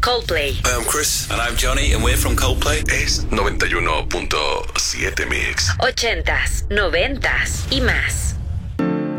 Coldplay. Hi, I'm Chris. And I'm Johnny, and we're from Coldplay. Es 91.7 Mix. 80s, 90s y más.